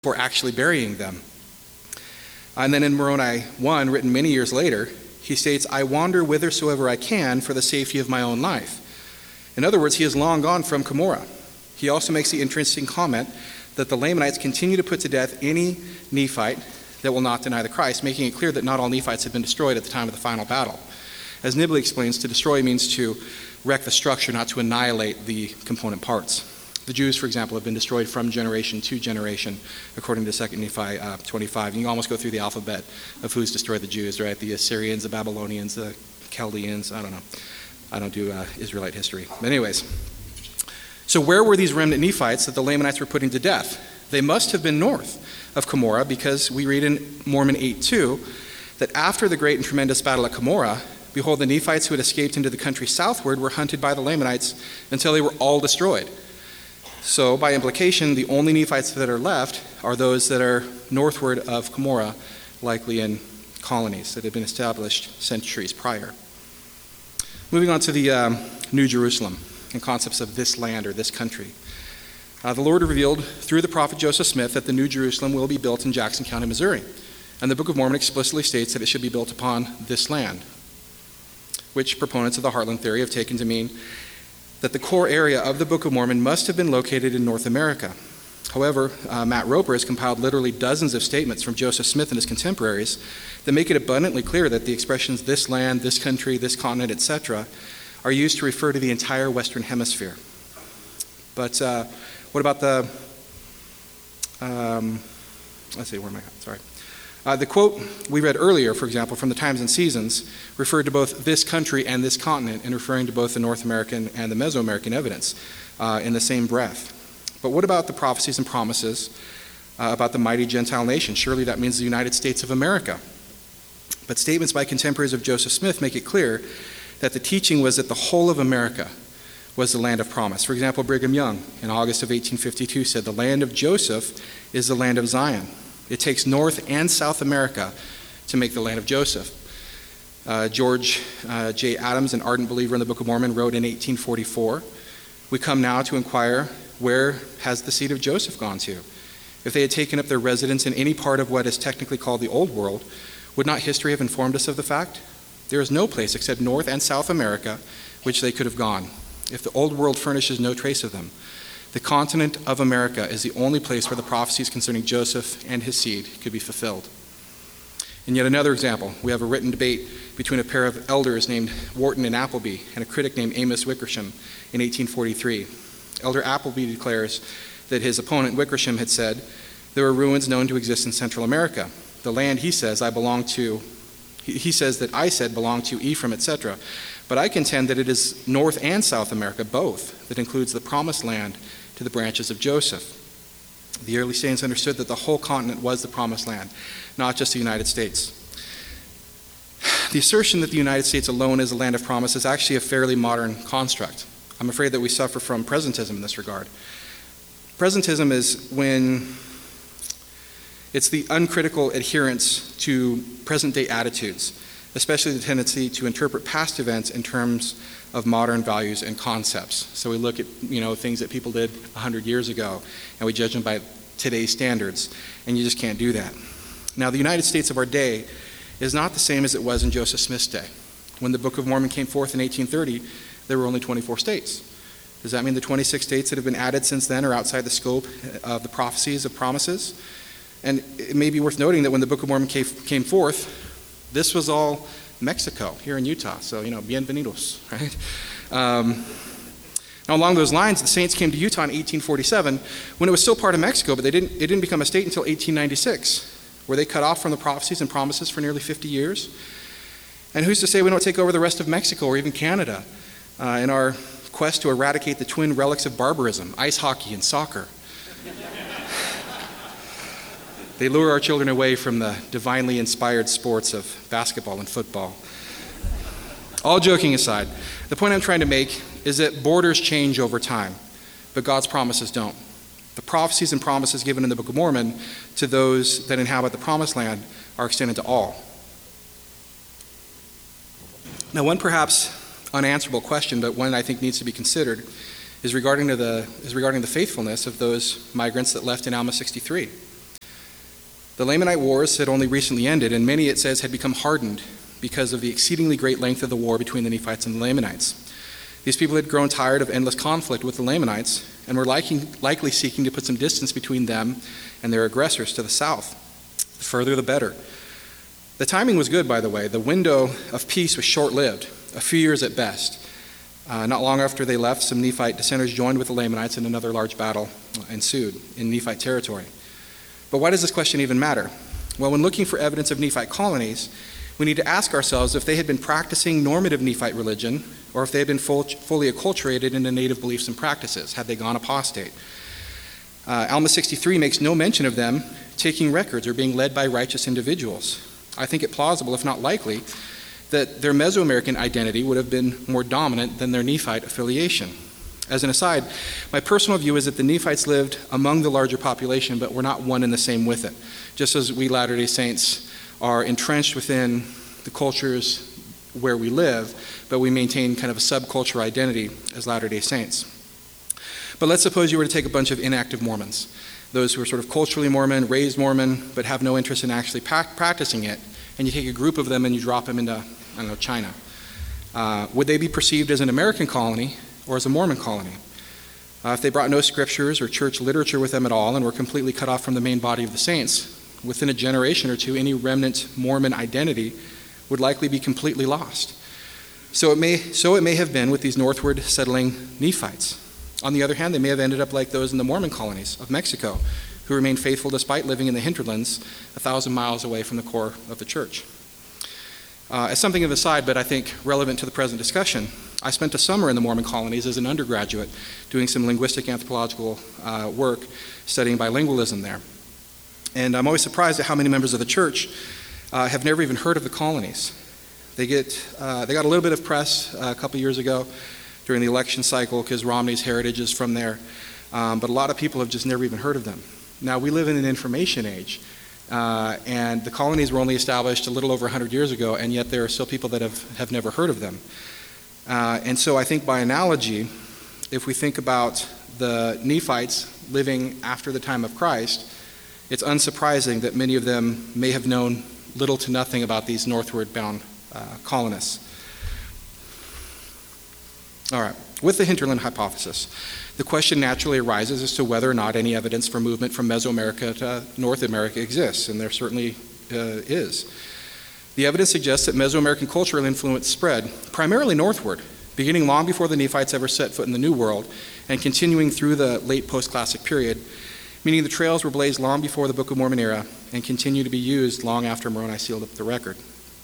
before actually burying them. And then in Moroni 1, written many years later, he states, I wander whithersoever I can for the safety of my own life. In other words, he is long gone from Cumorah. He also makes the interesting comment that the Lamanites continue to put to death any Nephite that will not deny the Christ, making it clear that not all Nephites have been destroyed at the time of the final battle. As Nibley explains, to destroy means to wreck the structure, not to annihilate the component parts. The Jews, for example, have been destroyed from generation to generation, according to 2 Nephi 25. You can almost go through the alphabet of who's destroyed the Jews, right? The Assyrians, the Babylonians, the Chaldeans, I don't know. I don't do Israelite history. But anyways, so where were these remnant Nephites that the Lamanites were putting to death? They must have been north of Cumorah, because we read in Mormon 8:2 that after the great and tremendous battle at Cumorah, behold, the Nephites who had escaped into the country southward were hunted by the Lamanites until they were all destroyed. So, by implication, the only Nephites that are left are those that are northward of Cumorah, likely in colonies that had been established centuries prior. Moving on to the New Jerusalem and concepts of this land or this country. The Lord revealed through the prophet Joseph Smith that the New Jerusalem will be built in Jackson County, Missouri. And the Book of Mormon explicitly states that it should be built upon this land, which proponents of the Heartland theory have taken to mean that the core area of the Book of Mormon must have been located in North America. However, Matt Roper has compiled literally dozens of statements from Joseph Smith and his contemporaries that make it abundantly clear that the expressions this land, this country, this continent, etc., are used to refer to the entire Western Hemisphere. But what about the, let's see, where am I at? Sorry. The quote we read earlier, for example, from the Times and Seasons, referred to both this country and this continent in referring to both the North American and the Mesoamerican evidence in the same breath. But what about the prophecies and promises about the mighty Gentile nation? Surely that means the United States of America. But statements by contemporaries of Joseph Smith make it clear that the teaching was that the whole of America was the land of promise. For example, Brigham Young in August of 1852 said, the land of Joseph is the land of Zion. It takes North and South America to make the land of Joseph. George J. Adams, an ardent believer in the Book of Mormon, wrote in 1844, we come now to inquire, where has the seed of Joseph gone to? If they had taken up their residence in any part of what is technically called the Old World, would not history have informed us of the fact? There is no place except North and South America which they could have gone, if the Old World furnishes no trace of them. The continent of America is the only place where the prophecies concerning Joseph and his seed could be fulfilled. And yet another example, we have a written debate between a pair of elders named Wharton and Appleby and a critic named Amos Wickersham in 1843. Elder Appleby declares that his opponent Wickersham had said, there are ruins known to exist in Central America. The land, he says, he says that I said belonged to Ephraim, etc. But I contend that it is North and South America, both, that includes the promised land to the branches of Joseph. The early saints understood that the whole continent was the promised land, not just the United States. The assertion that the United States alone is a land of promise is actually a fairly modern construct. I'm afraid that we suffer from presentism in this regard. Presentism is when it's the uncritical adherence to present-day attitudes, especially the tendency to interpret past events in terms of modern values and concepts. So we look at things that people did 100 years ago, and we judge them by today's standards, and you just can't do that. Now, the United States of our day is not the same as it was in Joseph Smith's day. When the Book of Mormon came forth in 1830, there were only 24 states. Does that mean the 26 states that have been added since then are outside the scope of the prophecies of promises? And it may be worth noting that when the Book of Mormon came forth, this was all Mexico, here in Utah. So, bienvenidos, right? Now, along those lines, the saints came to Utah in 1847 when it was still part of Mexico, but it didn't become a state until 1896, where they cut off from the prophecies and promises for nearly 50 years. And who's to say we don't take over the rest of Mexico or even Canada in our quest to eradicate the twin relics of barbarism, ice hockey and soccer? They lure our children away from the divinely inspired sports of basketball and football. All joking aside, the point I'm trying to make is that borders change over time, but God's promises don't. The prophecies and promises given in the Book of Mormon to those that inhabit the promised land are extended to all. Now, one perhaps unanswerable question, but one I think needs to be considered, is regarding the faithfulness of those migrants that left in Alma 63. The Lamanite Wars had only recently ended, and many, it says, had become hardened because of the exceedingly great length of the war between the Nephites and the Lamanites. These people had grown tired of endless conflict with the Lamanites and were likely seeking to put some distance between them and their aggressors to the south. The further, the better. The timing was good, by the way. The window of peace was short-lived, a few years at best. Not long after they left, some Nephite dissenters joined with the Lamanites, and another large battle ensued in Nephite territory. But why does this question even matter? Well, when looking for evidence of Nephite colonies, we need to ask ourselves if they had been practicing normative Nephite religion or if they had been fully acculturated into native beliefs and practices. Had they gone apostate? Alma 63 makes no mention of them taking records or being led by righteous individuals. I think it plausible, if not likely, that their Mesoamerican identity would have been more dominant than their Nephite affiliation. As an aside, my personal view is that the Nephites lived among the larger population, but were not one and the same with it, just as we Latter-day Saints are entrenched within the cultures where we live, but we maintain kind of a subculture identity as Latter-day Saints. But let's suppose you were to take a bunch of inactive Mormons, those who are sort of culturally Mormon, raised Mormon, but have no interest in actually practicing it, and you take a group of them and you drop them into, China. Would they be perceived as an American colony or as a Mormon colony? If they brought no scriptures or church literature with them at all and were completely cut off from the main body of the saints, within a generation or two, any remnant Mormon identity would likely be completely lost. So it may have been with these northward settling Nephites. On the other hand, they may have ended up like those in the Mormon colonies of Mexico, who remained faithful despite living in the hinterlands 1,000 miles away from the core of the church. As something of an aside, but I think relevant to the present discussion, I spent a summer in the Mormon colonies as an undergraduate doing some linguistic anthropological work studying bilingualism there. And I'm always surprised at how many members of the church have never even heard of the colonies. They got a little bit of press a couple years ago during the election cycle because Romney's heritage is from there, but a lot of people have just never even heard of them. Now, we live in an information age, and the colonies were only established a little over 100 years ago, and yet there are still people that have never heard of them. And so I think by analogy, if we think about the Nephites living after the time of Christ, it's unsurprising that many of them may have known little to nothing about these northward bound colonists. All right, with the hinterland hypothesis, the question naturally arises as to whether or not any evidence for movement from Mesoamerica to North America exists, and there certainly is. The evidence suggests that Mesoamerican cultural influence spread primarily northward, beginning long before the Nephites ever set foot in the New World, and continuing through the late post-classic period, meaning the trails were blazed long before the Book of Mormon era and continue to be used long after Moroni sealed up the record.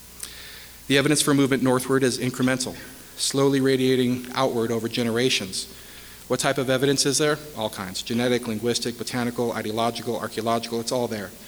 The evidence for movement northward is incremental, slowly radiating outward over generations. What type of evidence is there? All kinds. Genetic, linguistic, botanical, ideological, archaeological, it's all there.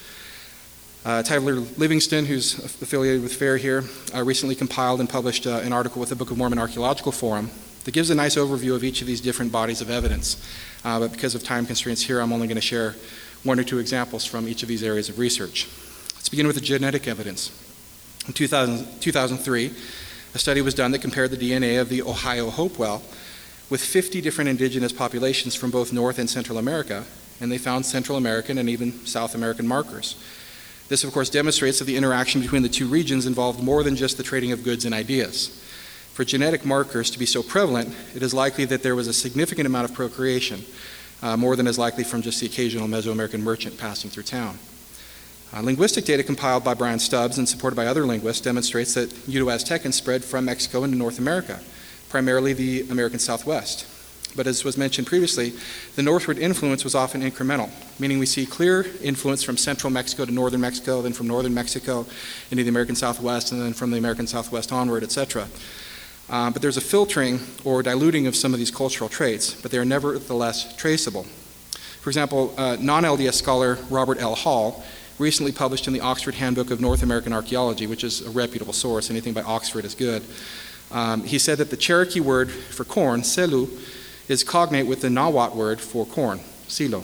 Tyler Livingston, who's affiliated with FAIR here, recently compiled and published an article with the Book of Mormon Archaeological Forum that gives a nice overview of each of these different bodies of evidence. But because of time constraints here, I'm only going to share one or two examples from each of these areas of research. Let's begin with the genetic evidence. In 2003, a study was done that compared the DNA of the Ohio Hopewell with 50 different indigenous populations from both North and Central America, and they found Central American and even South American markers. This, of course, demonstrates that the interaction between the two regions involved more than just the trading of goods and ideas. For genetic markers to be so prevalent, it is likely that there was a significant amount of procreation, more than is likely from just the occasional Mesoamerican merchant passing through town. Linguistic data compiled by Brian Stubbs and supported by other linguists demonstrates that Uto-Aztecan spread from Mexico into North America, primarily the American Southwest. But as was mentioned previously, the northward influence was often incremental, meaning we see clear influence from central Mexico to northern Mexico, then from northern Mexico into the American Southwest, and then from the American Southwest onward, etc. But there's a filtering or diluting of some of these cultural traits, but they are nevertheless traceable. For example, non-LDS scholar Robert L. Hall recently published in the Oxford Handbook of North American Archaeology, which is a reputable source, anything by Oxford is good. He said that the Cherokee word for corn, selu, is cognate with the Nahuatl word for corn, silo.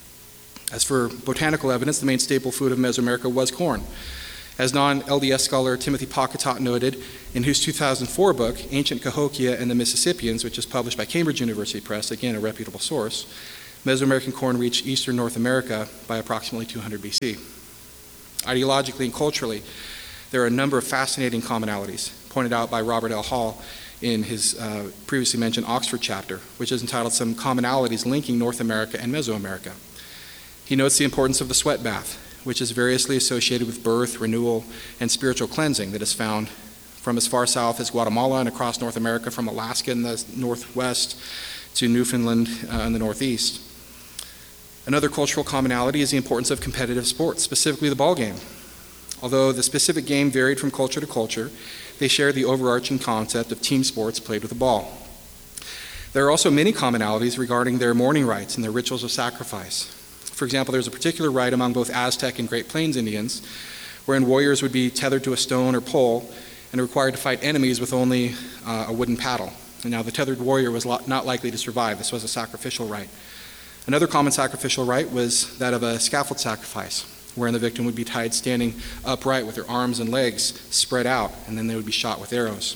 As for botanical evidence, the main staple food of Mesoamerica was corn. As non-LDS scholar Timothy Pocketot noted in his 2004 book, Ancient Cahokia and the Mississippians, which is published by Cambridge University Press, again a reputable source, Mesoamerican corn reached eastern North America by approximately 200 BC. Ideologically and culturally, there are a number of fascinating commonalities pointed out by Robert L. Hall in his previously mentioned Oxford chapter, which is entitled Some Commonalities Linking North America and Mesoamerica. He notes the importance of the sweat bath, which is variously associated with birth, renewal, and spiritual cleansing that is found from as far south as Guatemala and across North America, from Alaska in the northwest to Newfoundland in the northeast. Another cultural commonality is the importance of competitive sports, specifically the ball game. Although the specific game varied from culture to culture, they share the overarching concept of team sports played with a ball. There are also many commonalities regarding their mourning rites and their rituals of sacrifice. For example, there's a particular rite among both Aztec and Great Plains Indians, wherein warriors would be tethered to a stone or pole and required to fight enemies with only a wooden paddle. And now the tethered warrior was not likely to survive. This was a sacrificial rite. Another common sacrificial rite was that of a scaffold sacrifice, wherein the victim would be tied standing upright with their arms and legs spread out, and then they would be shot with arrows.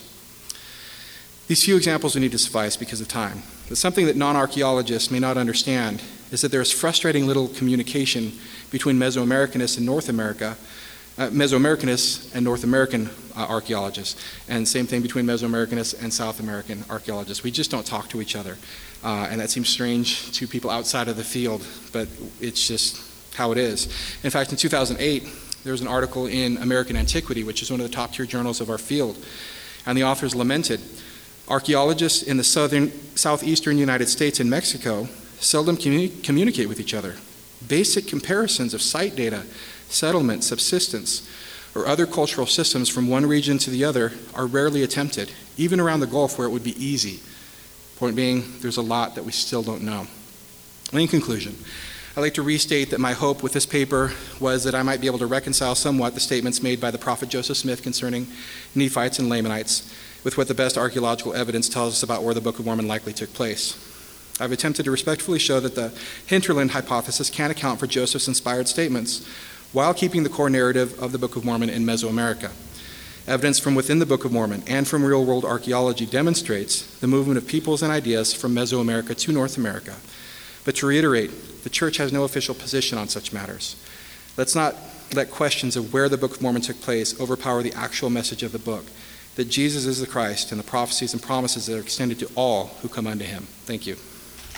These few examples we need to suffice because of time. But something that non-archaeologists may not understand is that there is frustrating little communication between Mesoamericanists and North America, Mesoamericanists and North American archaeologists, and same thing between Mesoamericanists and South American archaeologists. We just don't talk to each other, and that seems strange to people outside of the field, but it's just how it is. In fact, in 2008, there was an article in American Antiquity, which is one of the top-tier journals of our field, and the authors lamented, archaeologists in the southeastern United States and Mexico seldom communicate with each other. Basic comparisons of site data, settlement, subsistence, or other cultural systems from one region to the other are rarely attempted, even around the Gulf where it would be easy. Point being, there's a lot that we still don't know. In conclusion, I'd like to restate that my hope with this paper was that I might be able to reconcile somewhat the statements made by the prophet Joseph Smith concerning Nephites and Lamanites with what the best archaeological evidence tells us about where the Book of Mormon likely took place. I've attempted to respectfully show that the hinterland hypothesis can account for Joseph's inspired statements while keeping the core narrative of the Book of Mormon in Mesoamerica. Evidence from within the Book of Mormon and from real-world archaeology demonstrates the movement of peoples and ideas from Mesoamerica to North America. But to reiterate, the Church has no official position on such matters. Let's not let questions of where the Book of Mormon took place overpower the actual message of the book, that Jesus is the Christ and the prophecies and promises that are extended to all who come unto him. Thank you.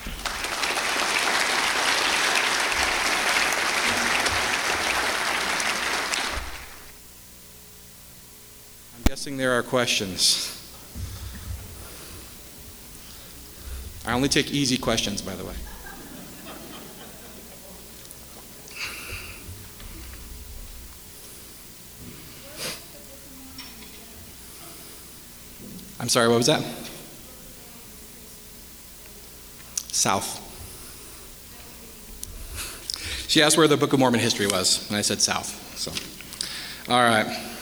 I'm guessing there are questions. I only take easy questions, by the way. I'm sorry, what was that? South. She asked where the Book of Mormon history was, and I said south. So, all right.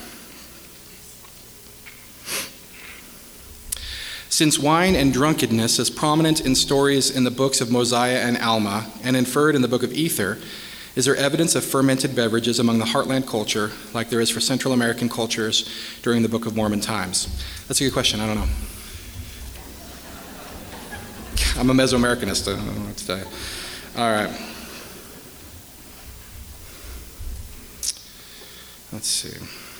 Since wine and drunkenness is prominent in stories in the books of Mosiah and Alma, and inferred in the book of Ether, is there evidence of fermented beverages among the heartland culture, like there is for Central American cultures during the Book of Mormon times? That's a good question. I don't know. I'm a Mesoamericanist. I don't know what to tell you. All right. Let's see.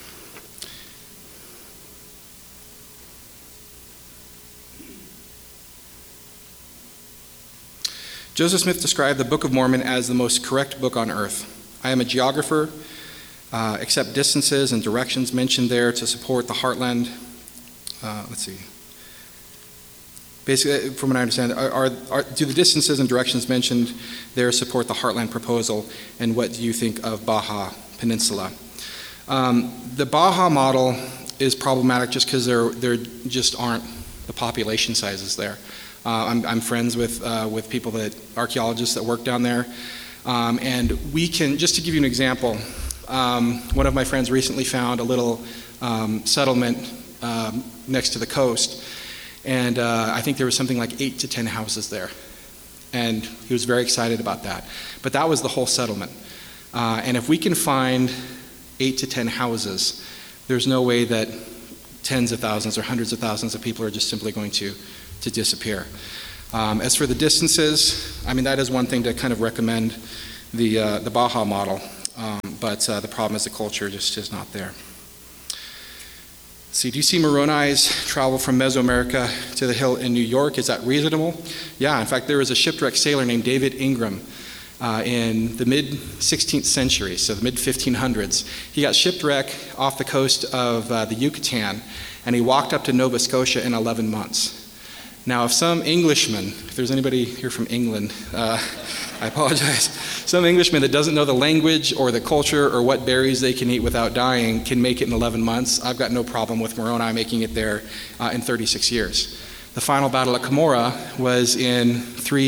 Joseph Smith described the Book of Mormon as the most correct book on earth. I am a geographer, accept distances and directions mentioned there to support the heartland. Let's see. Basically, from what I understand, do the distances and directions mentioned there support the heartland proposal, and what do you think of Baja Peninsula? The Baja model is problematic just because there just aren't the population sizes there. I'm friends with people archaeologists that work down there, and we can, just to give you an example, one of my friends recently found a little settlement next to the coast, and I think there was something like 8 to 10 houses there, and he was very excited about that. But that was the whole settlement, and if we can find 8 to 10 houses, there's no way that tens of thousands or hundreds of thousands of people are just simply going to disappear. As for the distances, I mean, that is one thing to kind of recommend the Baja model. but the problem is the culture just is not there. See, do you see Moroni's travel from Mesoamerica to the hill in New York? Is that reasonable? Yeah, in fact, there was a shipwrecked sailor named David Ingram in the mid-16th century, so the mid-1500s. He got shipwrecked off the coast of the Yucatan, and he walked up to Nova Scotia in 11 months. Now, if some Englishman, if there's anybody here from England, I apologize. Some Englishman that doesn't know the language or the culture or what berries they can eat without dying can make it in 11 months. I've got no problem with Moroni making it there in 36 years. The final battle at Cumorah was in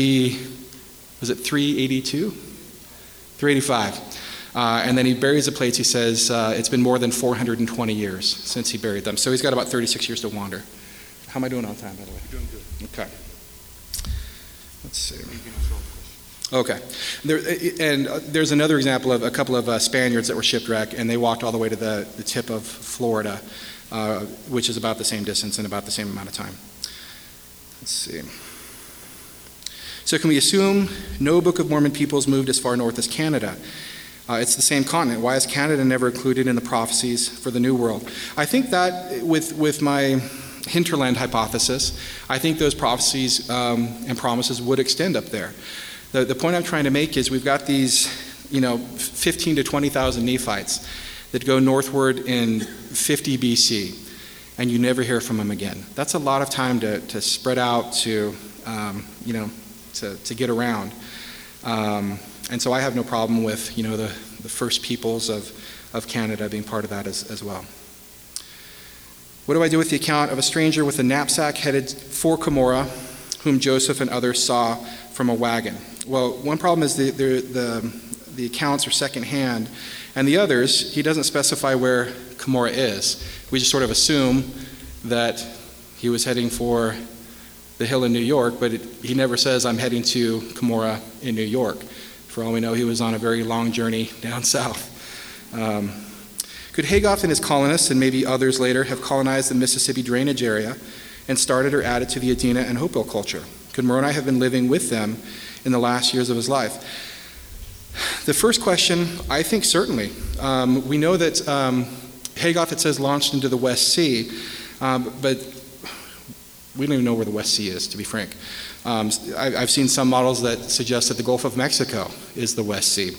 382? 385. And then he buries the plates. He says it's been more than 420 years since he buried them. So he's got about 36 years to wander. How am I doing on time, by the way? You're doing good. Okay. Let's see. Okay. There's another example of a couple of Spaniards that were shipwrecked, and they walked all the way to the tip of Florida, which is about the same distance and about the same amount of time. Let's see. So can we assume no Book of Mormon peoples moved as far north as Canada? It's the same continent. Why is Canada never included in the prophecies for the New World? I think that with my hinterland hypothesis, I think those prophecies and promises would extend up there. The point I'm trying to make is we've got these, 15 to 20,000 Nephites that go northward in 50 BC, and you never hear from them again. That's a lot of time to spread out, to get around. And so I have no problem with, the first peoples of Canada being part of that as well. What do I do with the account of a stranger with a knapsack headed for Cumorah, whom Joseph and others saw from a wagon? Well, one problem is the accounts are secondhand, and the others, he doesn't specify where Cumorah is. We just sort of assume that he was heading for the hill in New York, but he never says, I'm heading to Cumorah in New York. For all we know, he was on a very long journey down south. Could Haygoth and his colonists, and maybe others later, have colonized the Mississippi drainage area and started or added to the Adena and Hopewell culture? Could Moroni have been living with them in the last years of his life? The first question, I think certainly. We know that Haygoth, it says, launched into the West Sea, but we don't even know where the West Sea is, to be frank. I've seen some models that suggest that the Gulf of Mexico is the West Sea.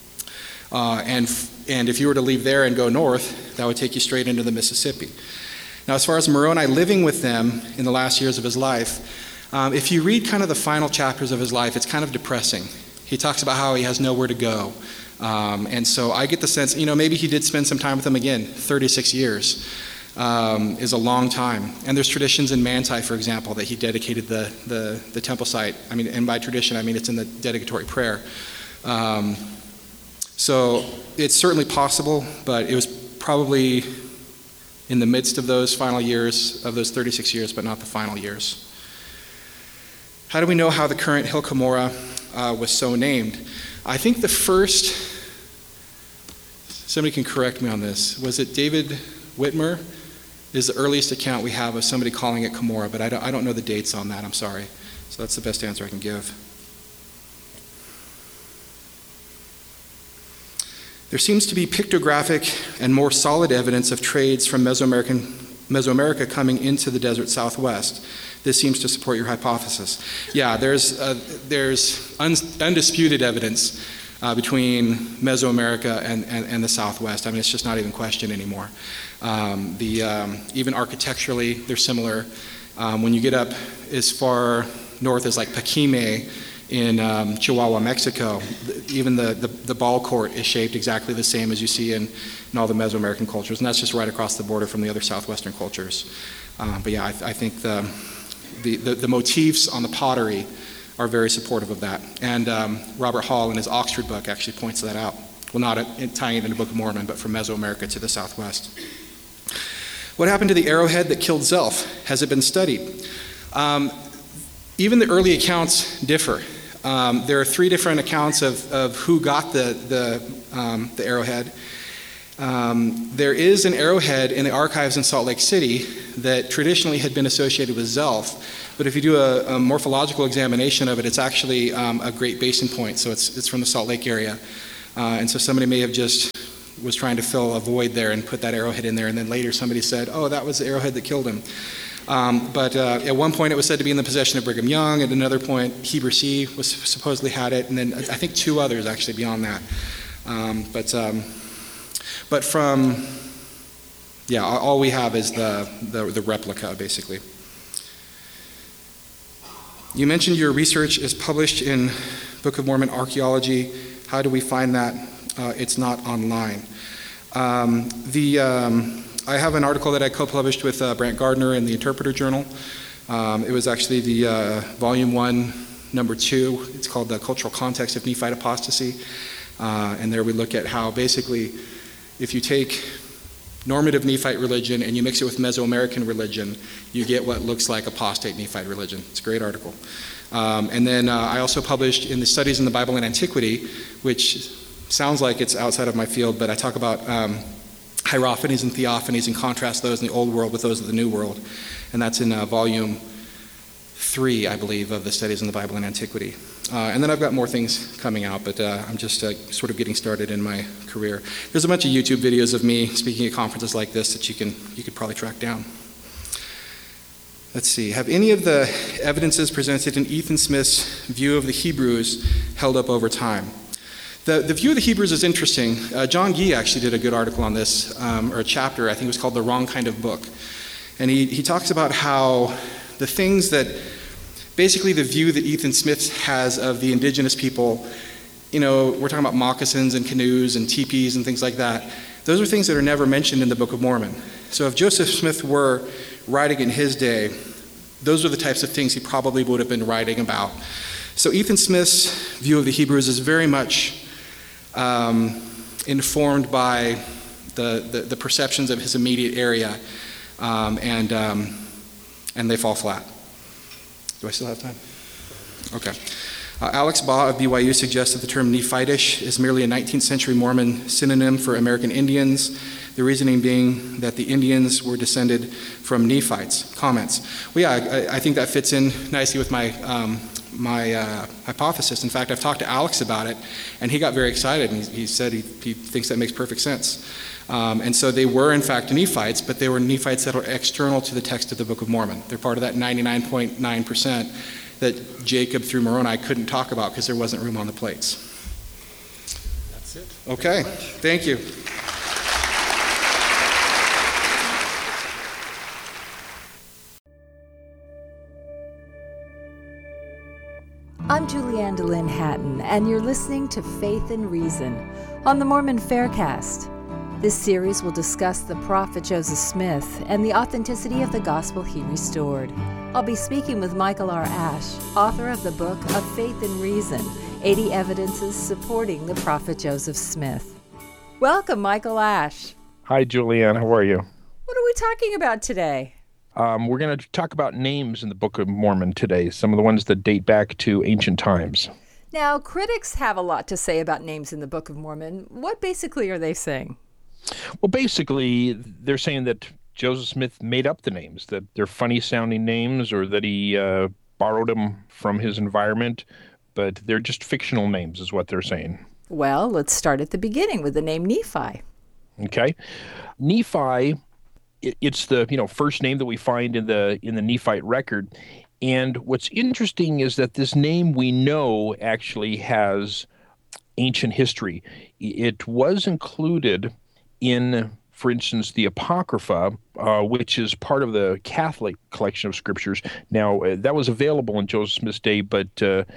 And if you were to leave there and go north, that would take you straight into the Mississippi. Now, as far as Moroni living with them in the last years of his life, if you read kind of the final chapters of his life, it's kind of depressing. He talks about how he has nowhere to go. And so I get the sense, maybe he did spend some time with them again. 36 years is a long time. And there's traditions in Manti, for example, that he dedicated the temple site. And by tradition, it's in the dedicatory prayer. So it's certainly possible, but it was probably in the midst of those final years, of those 36 years, but not the final years. How do we know how the current Hill Cumorah was so named? I think the first, somebody can correct me on this, was it David Whitmer? Is the earliest account we have of somebody calling it Cumorah, but I don't know the dates on that, I'm sorry. So that's the best answer I can give. There seems to be pictographic and more solid evidence of trades from Mesoamerica coming into the desert Southwest. This seems to support your hypothesis. Yeah, there's undisputed evidence between Mesoamerica and the Southwest. It's just not even questioned anymore. Even architecturally, they're similar. When you get up as far north as like Paquime in Chihuahua, Mexico, even the ball court is shaped exactly the same as you see in all the Mesoamerican cultures, and that's just right across the border from the other southwestern cultures. But yeah, I think the motifs on the pottery are very supportive of that. And Robert Hall in his Oxford book actually points that out. Well, not tying it in the Book of Mormon, but from Mesoamerica to the Southwest. What happened to the arrowhead that killed Zelph? Has it been studied? Even the early accounts differ. There are 3 different accounts of who got the arrowhead. There is an arrowhead in the archives in Salt Lake City that traditionally had been associated with Zelph, but if you do a morphological examination of it, it's actually a Great Basin point, so it's from the Salt Lake area. And so somebody may have just was trying to fill a void there and put that arrowhead in there, and then later somebody said, oh, that was the arrowhead that killed him. But at one point it was said to be in the possession of Brigham Young. At another point, Heber C. was supposedly had it, and then I think 2 others actually beyond that. But from, all we have is the replica, basically. You mentioned your research is published in Book of Mormon Archaeology. How do we find that? It's not online. I have an article that I co-published with Brant Gardner in the Interpreter Journal. It was actually the Volume 1, Number 2. It's called The Cultural Context of Nephite Apostasy. And there we look at how basically if you take normative Nephite religion and you mix it with Mesoamerican religion, you get what looks like apostate Nephite religion. It's a great article. And then I also published in the Studies in the Bible and Antiquity, which sounds like it's outside of my field, but I talk about hierophanies and theophanies and contrast those in the Old World with those of the New World. And that's in Volume 3, I believe, of the Studies in the Bible and Antiquity. And then I've got more things coming out, but I'm just sort of getting started in my career. There's a bunch of YouTube videos of me speaking at conferences like this that you could probably track down. Let's see. Have any of the evidences presented in Ethan Smith's view of the Hebrews held up over time? The view of the Hebrews is interesting. John Gee actually did a good article on this, or a chapter, I think it was called The Wrong Kind of Book. And he talks about how the things that, basically the view that Ethan Smith has of the indigenous people, we're talking about moccasins and canoes and teepees and things like that. Those are things that are never mentioned in the Book of Mormon. So if Joseph Smith were writing in his day, those are the types of things he probably would have been writing about. So Ethan Smith's view of the Hebrews is very much informed by the perceptions of his immediate area, and they fall flat. Do I still have time? Okay. Alex Baugh of BYU suggests that the term Nephitish is merely a 19th century Mormon synonym for American Indians, the reasoning being that the Indians were descended from Nephites. Comments? Well, yeah, I think that fits in nicely with my hypothesis. In fact, I've talked to Alex about it, and he got very excited, and he said he thinks that makes perfect sense. And so they were, in fact, Nephites, but they were Nephites that were external to the text of the Book of Mormon. They're part of that 99.9% that Jacob through Moroni couldn't talk about because there wasn't room on the plates. That's it. Okay, thank you. I'm Julianne DeLynn Hatton, and you're listening to Faith and Reason on the Mormon Faircast. This series will discuss the prophet Joseph Smith and the authenticity of the gospel he restored. I'll be speaking with Michael R. Ash, author of the book of Faith and Reason, 80 Evidences Supporting the Prophet Joseph Smith. Welcome, Michael Ash. Hi, Julianne. How are you? What are we talking about today? We're going to talk about names in the Book of Mormon today, some of the ones that date back to ancient times. Now, critics have a lot to say about names in the Book of Mormon. What basically are they saying? Well, basically, they're saying that Joseph Smith made up the names, that they're funny-sounding names, or that he borrowed them from his environment, but they're just fictional names is what they're saying. Well, let's start at the beginning with the name Nephi. Okay. Nephi, it's the first name that we find in the Nephite record, and what's interesting is that this name we know actually has ancient history. It was included in, for instance, the Apocrypha, which is part of the Catholic collection of scriptures. Now, that was available in Joseph Smith's day, but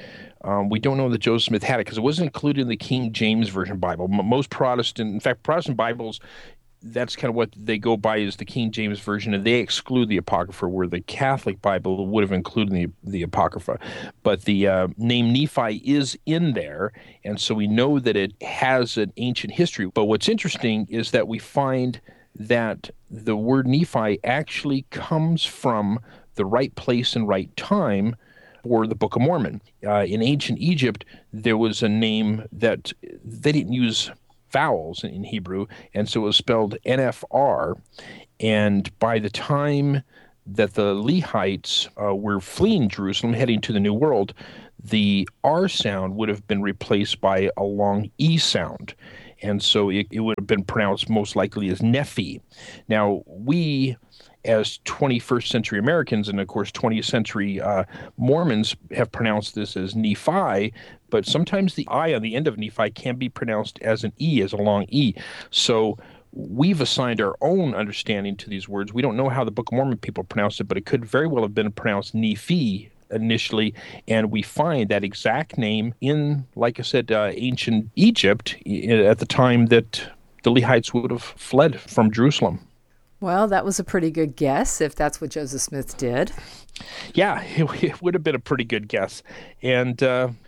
we don't know that Joseph Smith had it because it wasn't included in the King James Version Bible. Most Protestant Bibles, that's kind of what they go by is the King James Version, and they exclude the Apocrypha, where the Catholic Bible would have included the Apocrypha. But the name Nephi is in there, and so we know that it has an ancient history. But what's interesting is that we find that the word Nephi actually comes from the right place and right time for the Book of Mormon. In ancient Egypt, there was a name that they didn't use vowels in Hebrew, and so it was spelled NFR. And by the time that the Lehites were fleeing Jerusalem, heading to the New World, the R sound would have been replaced by a long E sound. And so it would have been pronounced most likely as Nephi. Now, we, as 21st century Americans and, of course, 20th century Mormons have pronounced this as Nephi, but sometimes the I on the end of Nephi can be pronounced as an E, as a long E. So we've assigned our own understanding to these words. We don't know how the Book of Mormon people pronounced it, but it could very well have been pronounced Nephi initially, and we find that exact name in, like I said, ancient Egypt at the time that the Lehites would have fled from Jerusalem. Well, that was a pretty good guess, if that's what Joseph Smith did. Yeah, it would have been a pretty good guess. And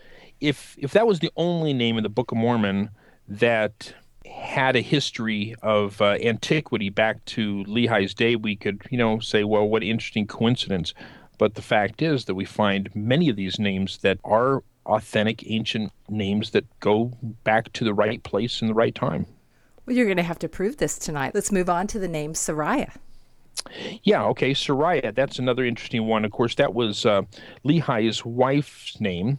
if that was the only name in the Book of Mormon that had a history of antiquity back to Lehi's day, we could, say, well, what interesting coincidence. But the fact is that we find many of these names that are authentic ancient names that go back to the right place in the right time. Well, you're going to have to prove this tonight. Let's move on to the name Sariah. Yeah, okay, Sariah, that's another interesting one. Of course, that was Lehi's wife's name.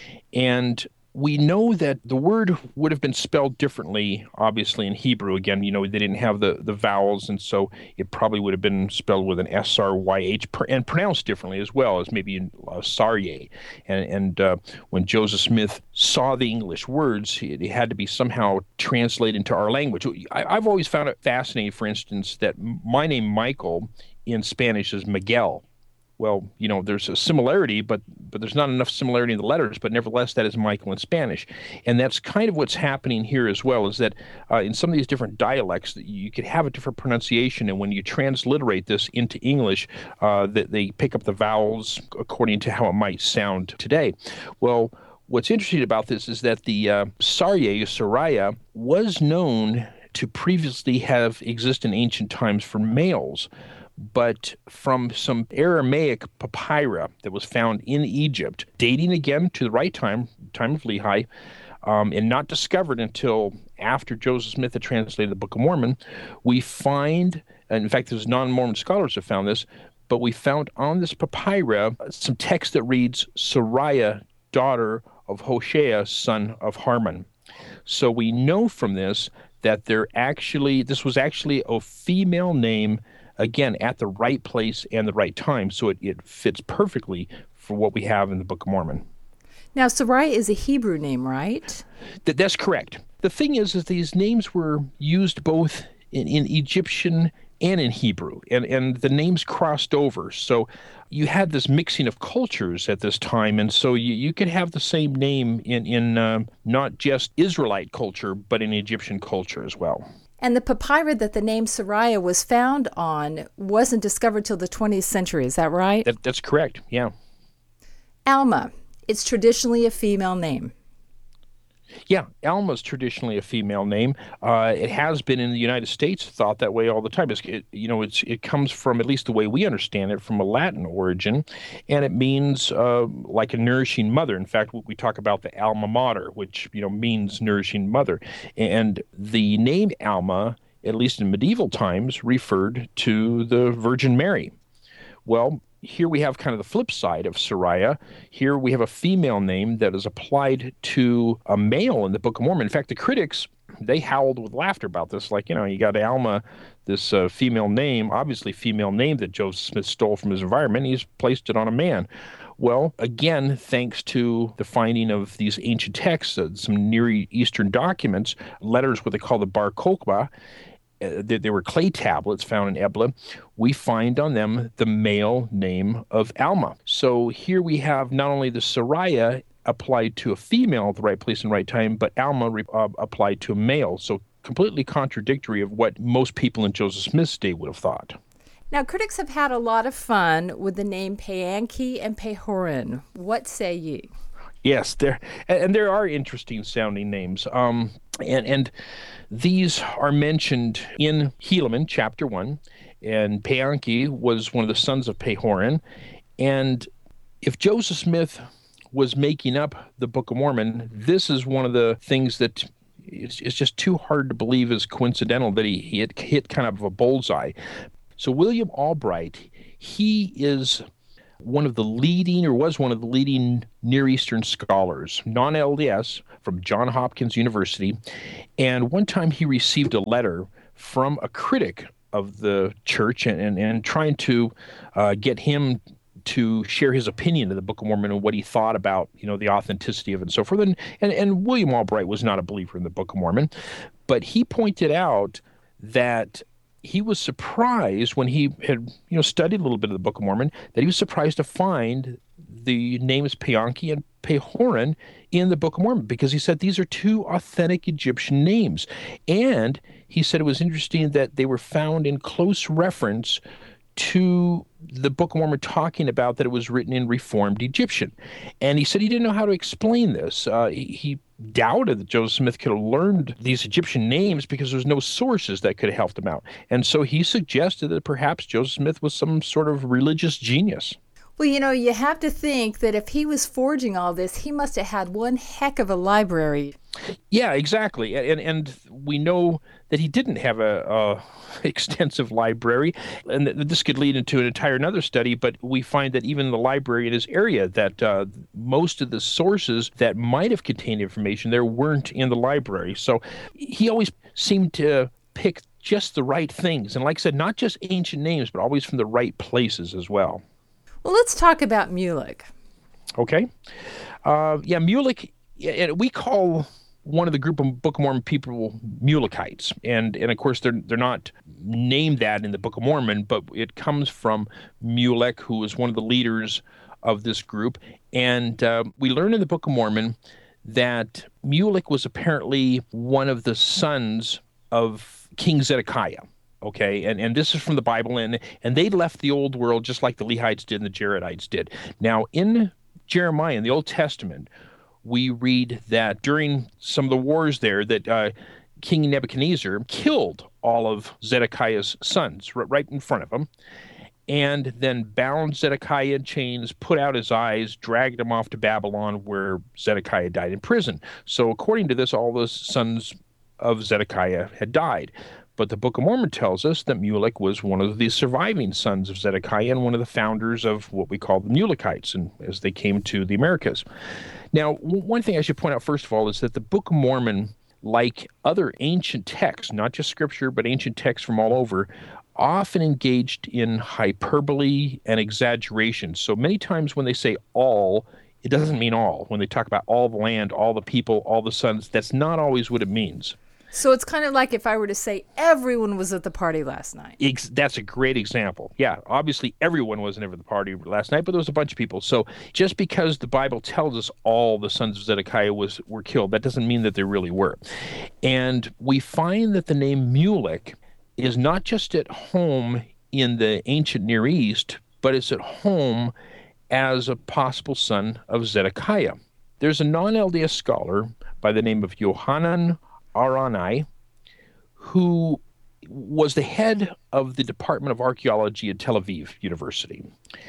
And we know that the word would have been spelled differently, obviously, in Hebrew. Again, they didn't have the vowels, and so it probably would have been spelled with an S-R-Y-H, and pronounced differently as well, as maybe Sarye. And when Joseph Smith saw the English words, it had to be somehow translated into our language. I've always found it fascinating, for instance, that my name, Michael, in Spanish is Miguel. Well, there's a similarity, but there's not enough similarity in the letters, but nevertheless, that is Michael in Spanish. And that's kind of what's happening here as well, is that in some of these different dialects, you could have a different pronunciation, and when you transliterate this into English, they pick up the vowels according to how it might sound today. Well, what's interesting about this is that the Sariah, was known to previously have existed in ancient times for males, but from some Aramaic papyri that was found in Egypt, dating again to the right time of Lehi, and not discovered until after Joseph Smith had translated the Book of Mormon, we find, and in fact, there's non-Mormon scholars have found this, but we found on this papyri some text that reads, Sariah, daughter of Hoshea, son of Harmon. So we know from this that this was actually a female name, again, at the right place and the right time. So it fits perfectly for what we have in the Book of Mormon. Now, Sariah is a Hebrew name, right? That's correct. The thing is these names were used both in Egyptian and in Hebrew, and the names crossed over. So you had this mixing of cultures at this time, and so you could have the same name in not just Israelite culture, but in Egyptian culture as well. And the papyri that the name Sariah was found on wasn't discovered till the 20th century, is that right? That's correct, yeah. Alma, it's traditionally a female name. Yeah, Alma's traditionally a female name. It has been in the United States thought that way all the time. It comes from, at least the way we understand it, from a Latin origin, and it means like a nourishing mother. In fact, we talk about the alma mater, which means nourishing mother. And the name Alma, at least in medieval times, referred to the Virgin Mary. Well, here we have kind of the flip side of Sariah. Here we have a female name that is applied to a male in the Book of Mormon. In fact, the critics, they howled with laughter about this. Like, you got Alma, this female name, obviously female name that Joseph Smith stole from his environment. He's placed it on a man. Well, again, thanks to the finding of these ancient texts, some Near Eastern documents, letters, what they call the Bar Kokhba, they were clay tablets found in Ebla. We find on them the male name of Alma. So here we have not only the Sariah applied to a female at the right place and right time, but Alma applied to a male. So completely contradictory of what most people in Joseph Smith's day would have thought. Now, critics have had a lot of fun with the name Paanchi and Pahoran. What say ye? Yes, there are interesting sounding names. And these are mentioned in Helaman, chapter 1, and Paanchi was one of the sons of Pahoran. And if Joseph Smith was making up the Book of Mormon, this is one of the things that it's just too hard to believe is coincidental that he had hit kind of a bullseye. So William Albright, he is one of the leading, or was one of the leading Near Eastern scholars, non-LDS, from Johns Hopkins University. And one time he received a letter from a critic of the church and trying to get him to share his opinion of the Book of Mormon and what he thought about, the authenticity of it and so forth. And William Albright was not a believer in the Book of Mormon, but he pointed out that he was surprised when he had, studied a little bit of the Book of Mormon, that he was surprised to find the names Peonki and Pehoran in the Book of Mormon, because he said these are two authentic Egyptian names. And he said it was interesting that they were found in close reference to the Book of Mormon, talking about that it was written in Reformed Egyptian. And he said he didn't know how to explain this. He doubted that Joseph Smith could have learned these Egyptian names because there's no sources that could have helped him out. And so he suggested that perhaps Joseph Smith was some sort of religious genius. Well, you have to think that if he was forging all this, he must have had one heck of a library. Yeah, exactly. And we know that he didn't have a extensive library, and this could lead into another study, but we find that even the library in his area, that most of the sources that might have contained information there weren't in the library. So he always seemed to pick just the right things. And like I said, not just ancient names, but always from the right places as well. Well, let's talk about Mulek. Okay. Mulek, and we call one of the group of Book of Mormon people Mulekites. And of course, they're not named that in the Book of Mormon, but it comes from Mulek, who was one of the leaders of this group. And we learn in the Book of Mormon that Mulek was apparently one of the sons of King Zedekiah. Okay, and this is from the Bible, and they left the old world just like the Lehites did and the Jaredites did. Now, in Jeremiah, in the Old Testament, we read that during some of the wars there, that King Nebuchadnezzar killed all of Zedekiah's sons right in front of him, and then bound Zedekiah in chains, put out his eyes, dragged him off to Babylon, where Zedekiah died in prison. So according to this, all the sons of Zedekiah had died. But the Book of Mormon tells us that Mulek was one of the surviving sons of Zedekiah and one of the founders of what we call the Mulekites, and as they came to the Americas. Now, one thing I should point out first of all is that the Book of Mormon, like other ancient texts, not just scripture, but ancient texts from all over, often engaged in hyperbole and exaggeration. So many times when they say all, it doesn't mean all. When they talk about all the land, all the people, all the sons, that's not always what it means. So it's kind of like if I were to say everyone was at the party last night. That's a great example. Yeah, obviously everyone wasn't ever at the party last night, but there was a bunch of people. So just because the Bible tells us all the sons of Zedekiah were killed, that doesn't mean that they really were. And we find that the name Mulek is not just at home in the ancient Near East, but it's at home as a possible son of Zedekiah. There's a non-LDS scholar by the name of Yohanan Arani, who was the head of the Department of Archaeology at Tel Aviv University.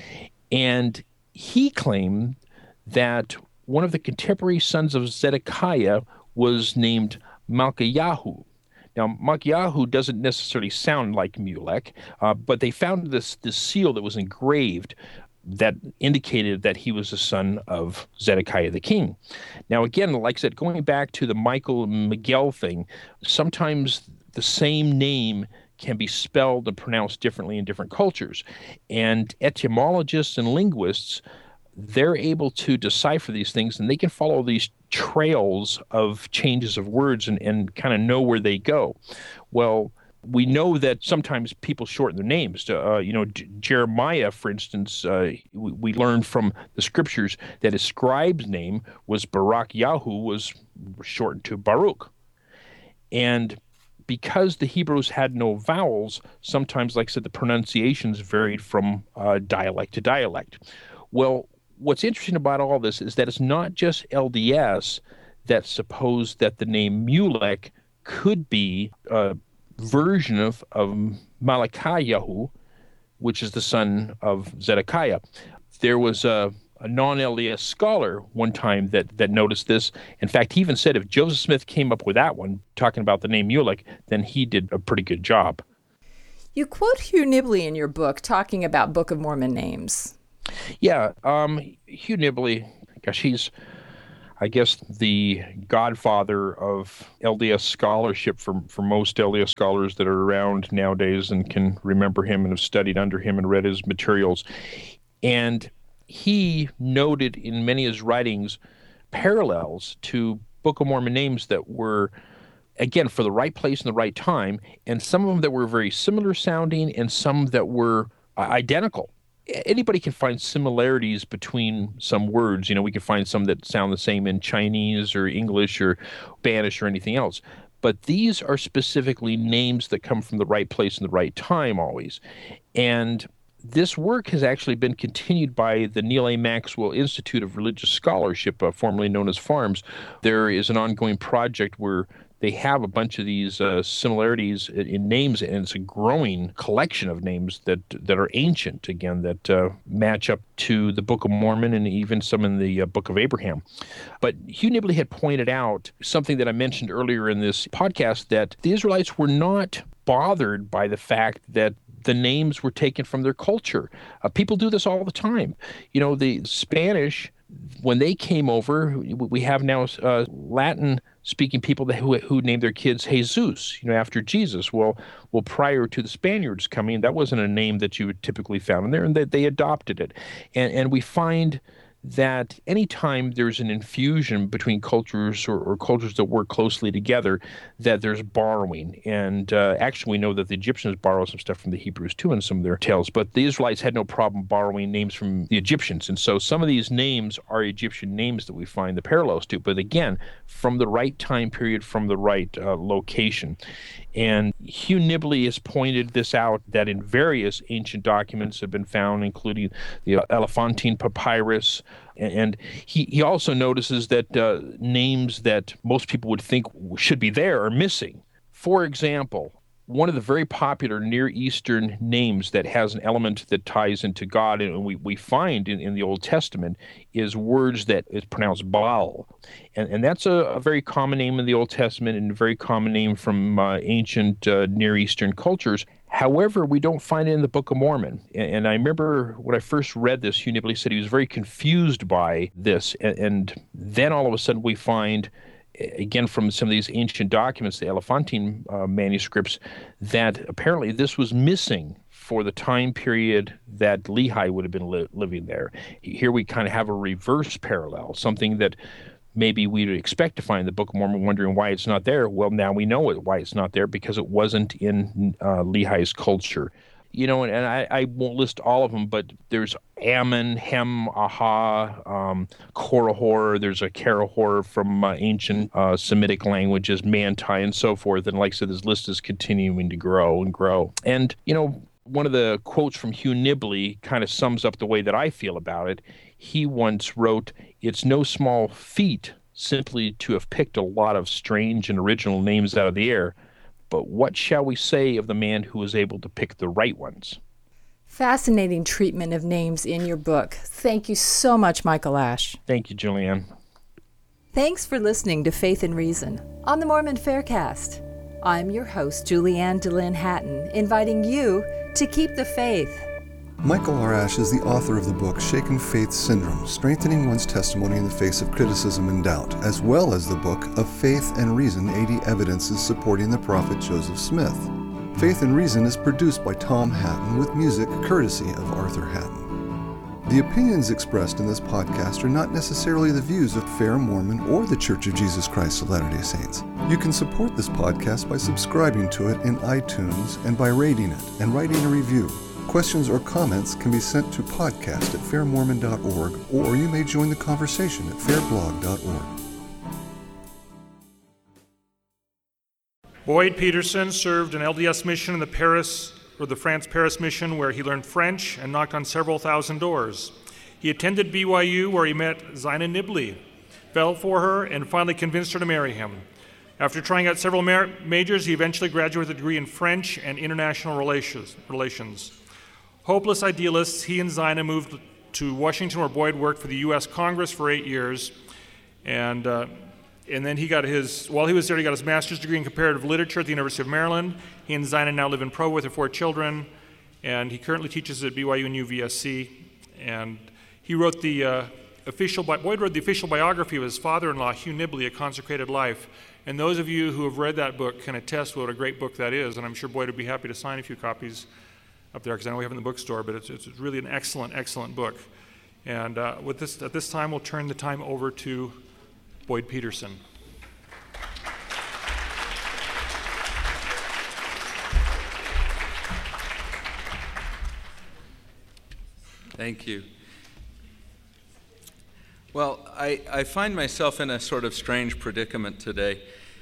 And he claimed that one of the contemporary sons of Zedekiah was named Malchiyahu. Now, Malchiyahu doesn't necessarily sound like Mulek, but they found this seal that was engraved that indicated that he was the son of Zedekiah the king. Now, again, like I said, going back to the Michael and Miguel thing, sometimes the same name can be spelled and pronounced differently in different cultures. And etymologists and linguists, they're able to decipher these things, and they can follow these trails of changes of words and kind of know where they go. Well, we know that sometimes people shorten their names. Jeremiah, for instance, we learned from the scriptures that his scribe's name was Barak Yahu, was shortened to Baruch. And because the Hebrews had no vowels, sometimes, like I said, the pronunciations varied from dialect to dialect. Well, what's interesting about all this is that it's not just LDS that suppose that the name Mulek could be version of Malachiyahu, which is the son of Zedekiah. There was a non-LDS scholar one time that noticed this. In fact, he even said if Joseph Smith came up with that one, talking about the name Mulek, then he did a pretty good job. You quote Hugh Nibley in your book talking about Book of Mormon names. Yeah, Hugh Nibley, gosh, he's, I guess, the godfather of LDS scholarship for most LDS scholars that are around nowadays and can remember him and have studied under him and read his materials. And he noted in many of his writings parallels to Book of Mormon names that were, again, for the right place and the right time, and some of them that were very similar sounding and some that were identical. Anybody can find similarities between some words. We can find some that sound the same in Chinese or English or Spanish or anything else. But these are specifically names that come from the right place and the right time always. And this work has actually been continued by the Neal A. Maxwell Institute of Religious Scholarship, formerly known as FARMS. There is an ongoing project where they have a bunch of these similarities in names, and it's a growing collection of names that are ancient, again, that match up to the Book of Mormon and even some in the Book of Abraham. But Hugh Nibley had pointed out something that I mentioned earlier in this podcast, that the Israelites were not bothered by the fact that the names were taken from their culture. People do this all the time. The Spanish, when they came over, we have now Latin-speaking people who named their kids Jesus, after Jesus. Well, prior to the Spaniards coming, that wasn't a name that you would typically found in there, and they adopted it. And we find that anytime there's an infusion between cultures or cultures that work closely together, that there's borrowing. And actually, we know that the Egyptians borrow some stuff from the Hebrews too in some of their tales, but the Israelites had no problem borrowing names from the Egyptians. And so some of these names are Egyptian names that we find the parallels to, but again, from the right time period, from the right location. And Hugh Nibley has pointed this out, that in various ancient documents have been found, including the Elephantine Papyrus. And he also notices that names that most people would think should be there are missing. For example, one of the very popular Near Eastern names that has an element that ties into God, and we find in the Old Testament, is words that is pronounced Baal. And that's a very common name in the Old Testament and a very common name from ancient Near Eastern cultures. However, we don't find it in the Book of Mormon. And I remember when I first read this, Hugh Nibley said he was very confused by this. And then all of a sudden we find, again, from some of these ancient documents, the Elephantine manuscripts, that apparently this was missing for the time period that Lehi would have been living there. Here we kind of have a reverse parallel, something that maybe we'd expect to find in the Book of Mormon, wondering why it's not there. Well, now we know why it's not there, because it wasn't in Lehi's culture. And I won't list all of them, but there's Ammon, Hem, Aha, Korihor, there's a Karahor from ancient Semitic languages, Manti, and so forth. And like I said, this list is continuing to grow and grow. And, one of the quotes from Hugh Nibley kind of sums up the way that I feel about it. He once wrote, "It's no small feat simply to have picked a lot of strange and original names out of the air, but what shall we say of the man who was able to pick the right ones?" Fascinating treatment of names in your book. Thank you so much, Michael Ash. Thank you, Julianne. Thanks for listening to Faith and Reason on the Mormon Faircast. I'm your host, Julianne DeLynn Hatton, inviting you to keep the faith. Michael R. Ash is the author of the book Shaken Faith Syndrome, Strengthening One's Testimony in the Face of Criticism and Doubt, as well as the book of Faith and Reason, 80 Evidences Supporting the Prophet Joseph Smith. Faith and Reason is produced by Tom Hatton with music courtesy of Arthur Hatton. The opinions expressed in this podcast are not necessarily the views of Fair Mormon or the Church of Jesus Christ of Latter-day Saints. You can support this podcast by subscribing to it in iTunes and by rating it and writing a review. Questions or comments can be sent to podcast@fairmormon.org, or you may join the conversation at fairblog.org. Boyd Peterson served an LDS mission in the France-Paris mission, where he learned French and knocked on several thousand doors. He attended BYU, where he met Zina Nibley, fell for her, and finally convinced her to marry him. After trying out several majors, he eventually graduated with a degree in French and international relations. Hopeless idealists, he and Zina moved to Washington, where Boyd worked for the U.S. Congress for 8 years, and then while he was there, he got his master's degree in comparative literature at the University of Maryland. He and Zina now live in Provo with their 4 children, and he currently teaches at BYU and UVSC. And he wrote Boyd wrote the official biography of his father-in-law, Hugh Nibley, A Consecrated Life. And those of you who have read that book can attest what a great book that is. And I'm sure Boyd would be happy to sign a few copies up there, because I know we have it in the bookstore, but it's really an excellent, excellent book. And at this time, we'll turn the time over to Boyd Peterson. Thank you. Well, I find myself in a sort of strange predicament today.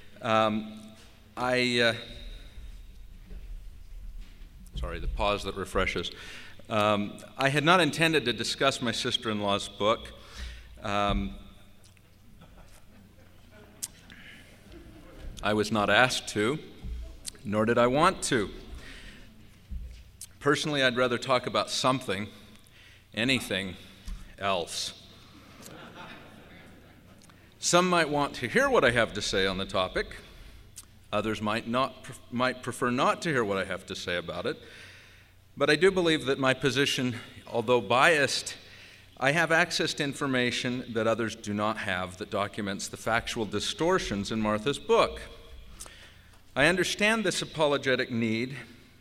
Sorry, the pause that refreshes. I had not intended to discuss my sister-in-law's book. I was not asked to, nor did I want to. Personally, I'd rather talk about anything else. Some might want to hear what I have to say on the topic. Others might prefer not to hear what I have to say about it. But I do believe that my position, although biased, I have access to information that others do not have that documents the factual distortions in Martha's book. I understand this apologetic need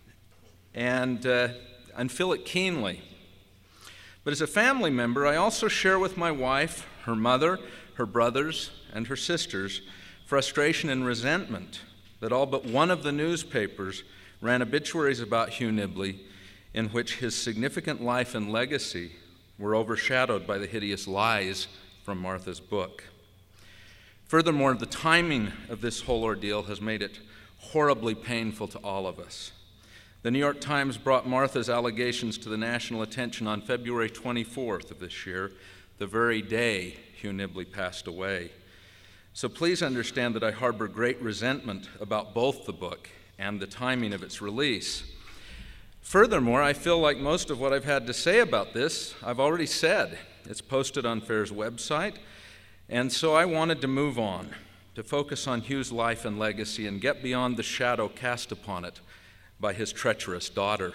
and feel it keenly. But as a family member, I also share with my wife, her mother, her brothers, and her sisters frustration and resentment that all but one of the newspapers ran obituaries about Hugh Nibley in which his significant life and legacy were overshadowed by the hideous lies from Martha's book. Furthermore, the timing of this whole ordeal has made it horribly painful to all of us. The New York Times brought Martha's allegations to the national attention on February 24th of this year, the very day Hugh Nibley passed away. So please understand that I harbor great resentment about both the book and the timing of its release. Furthermore, I feel like most of what I've had to say about this, I've already said. It's posted on FAIR's website, and so I wanted to move on, to focus on Hugh's life and legacy and get beyond the shadow cast upon it by his treacherous daughter.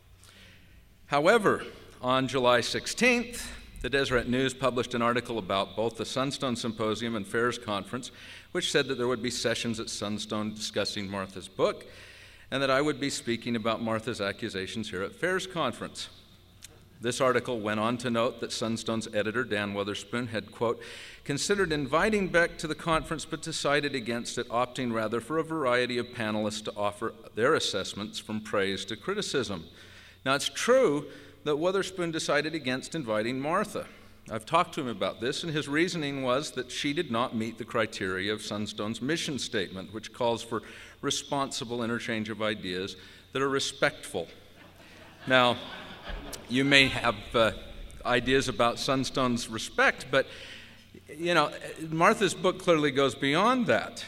However, on July 16th, the Deseret News published an article about both the Sunstone Symposium and FAIR's conference, which said that there would be sessions at Sunstone discussing Martha's book, and that I would be speaking about Martha's accusations here at FAIR's conference. This article went on to note that Sunstone's editor, Dan Weatherspoon, had, quote, considered inviting Beck to the conference but decided against it, opting rather for a variety of panelists to offer their assessments from praise to criticism. Now, it's true that Weatherspoon decided against inviting Martha. I've talked to him about this, and his reasoning was that she did not meet the criteria of Sunstone's mission statement, which calls for responsible interchange of ideas that are respectful. Now, you may have ideas about Sunstone's respect, but, you know, Martha's book clearly goes beyond that.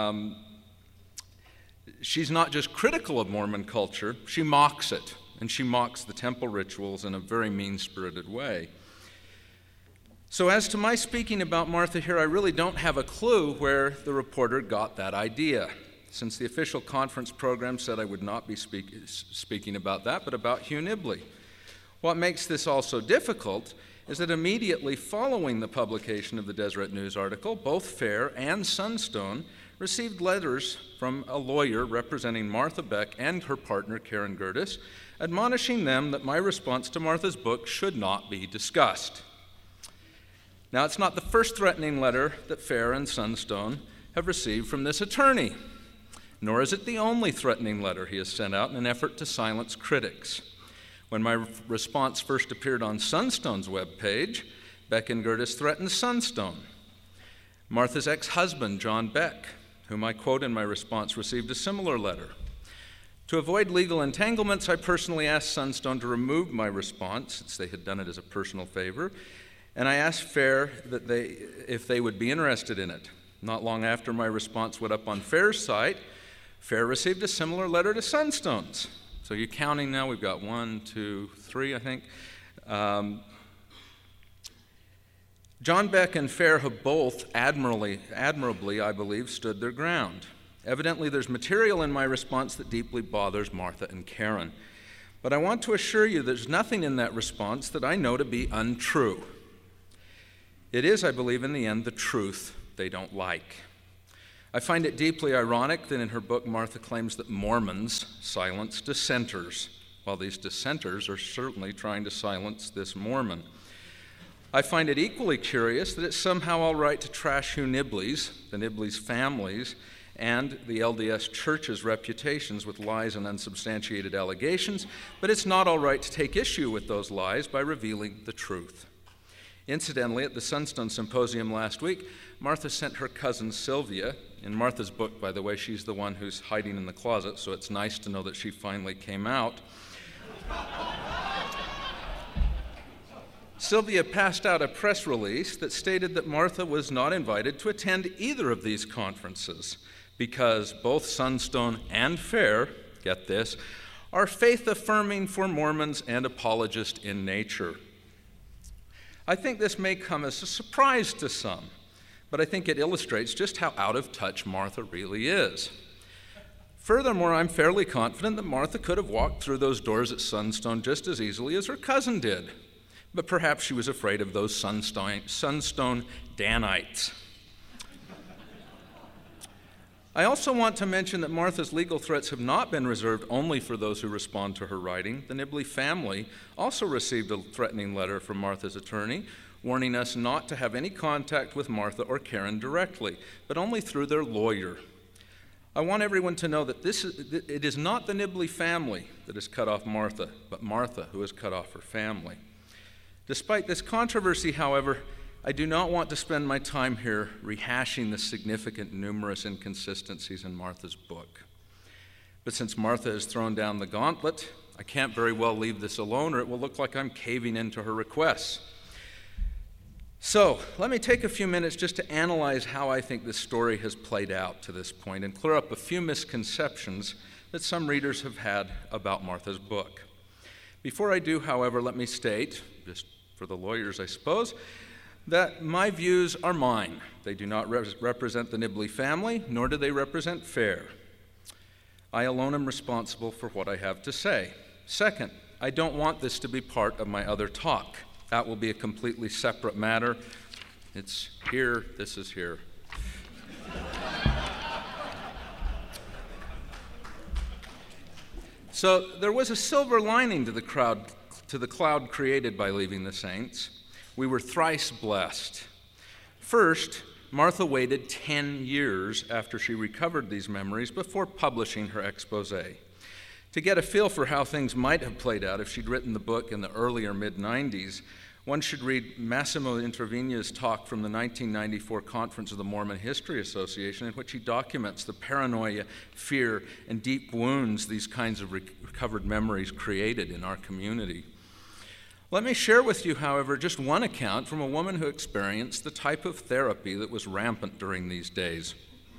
She's not just critical of Mormon culture, she mocks it, and she mocks the temple rituals in a very mean-spirited way. So as to my speaking about Martha here, I really don't have a clue where the reporter got that idea, since the official conference program said I would not be speaking about that, but about Hugh Nibley. What makes this also difficult is that immediately following the publication of the Deseret News article, both FAIR and Sunstone received letters from a lawyer representing Martha Beck and her partner, Karen Gertis, admonishing them that my response to Martha's book should not be discussed. Now, it's not the first threatening letter that FAIR and Sunstone have received from this attorney, nor is it the only threatening letter he has sent out in an effort to silence critics. When my response first appeared on Sunstone's webpage, Beck and Gertis threatened Sunstone. Martha's ex-husband, John Beck, whom I quote in my response, received a similar letter. To avoid legal entanglements, I personally asked Sunstone to remove my response, since they had done it as a personal favor, and I asked FAIR if they would be interested in it. Not long after my response went up on FAIR's site, FAIR received a similar letter to Sunstone's. So you're counting now, we've got 1, 2, 3, I think. John Beck and FAIR have both admirably, I believe, stood their ground. Evidently, there's material in my response that deeply bothers Martha and Karen. But I want to assure you there's nothing in that response that I know to be untrue. It is, I believe, in the end, the truth they don't like. I find it deeply ironic that in her book, Martha claims that Mormons silence dissenters, while these dissenters are certainly trying to silence this Mormon. I find it equally curious that it's somehow all right to trash Hugh Nibley's, the Nibley's families, and the LDS Church's reputations with lies and unsubstantiated allegations, but it's not all right to take issue with those lies by revealing the truth. Incidentally, at the Sunstone Symposium last week, Martha sent her cousin Sylvia. In Martha's book, by the way, she's the one who's hiding in the closet, so it's nice to know that she finally came out. Sylvia passed out a press release that stated that Martha was not invited to attend either of these conferences because both Sunstone and Fair, get this, are faith-affirming for Mormons and apologist in nature. I think this may come as a surprise to some, but I think it illustrates just how out of touch Martha really is. Furthermore, I'm fairly confident that Martha could have walked through those doors at Sunstone just as easily as her cousin did, but perhaps she was afraid of those Sunstone Danites. I also want to mention that Martha's legal threats have not been reserved only for those who respond to her writing. The Nibley family also received a threatening letter from Martha's attorney, warning us not to have any contact with Martha or Karen directly, but only through their lawyer. I want everyone to know that it is not the Nibley family that has cut off Martha, but Martha who has cut off her family. Despite this controversy, however, I do not want to spend my time here rehashing the significant numerous inconsistencies in Martha's book. But since Martha has thrown down the gauntlet, I can't very well leave this alone, or it will look like I'm caving into her requests. So, let me take a few minutes just to analyze how I think this story has played out to this point and clear up a few misconceptions that some readers have had about Martha's book. Before I do, however, let me state, just for the lawyers, I suppose, that my views are mine. They do not represent the Nibley family, nor do they represent Fair. I alone am responsible for what I have to say. Second, I don't want this to be part of my other talk. That will be a completely separate matter. It's here, this is here. So there was a silver lining to the cloud created by leaving the saints. We were thrice blessed. First, Martha waited 10 years after she recovered these memories before publishing her expose. To get a feel for how things might have played out if she'd written the book in the earlier mid-90s, one should read Massimo Intervigna's talk from the 1994 Conference of the Mormon History Association, in which he documents the paranoia, fear, and deep wounds these kinds of recovered memories created in our community. Let me share with you, however, just one account from a woman who experienced the type of therapy that was rampant during these days.